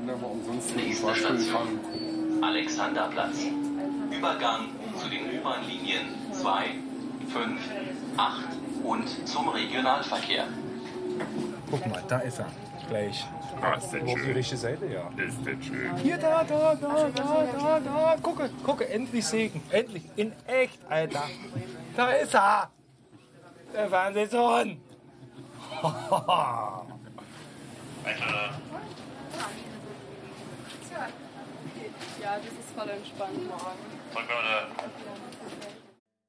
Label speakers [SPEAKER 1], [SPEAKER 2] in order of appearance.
[SPEAKER 1] bin aber umsonst mit dem
[SPEAKER 2] Nächste
[SPEAKER 1] Fahrstuhl
[SPEAKER 2] Station.
[SPEAKER 1] gefahren.
[SPEAKER 2] Alexanderplatz. Übergang zu den U-Bahn-Linien 2, 5, 8 und zum Regionalverkehr.
[SPEAKER 3] Guck mal, da ist er. Gleich.
[SPEAKER 4] Ah, ist das
[SPEAKER 3] Auf die
[SPEAKER 4] schön.
[SPEAKER 3] richtige Seite, ja.
[SPEAKER 4] Ist das schön.
[SPEAKER 3] Hier, da. Gucke, endlich Segen. Endlich. In echt, Alter. Da ist er. Der Fernsehsohn.
[SPEAKER 5] Ja, das ist voll entspannt morgen.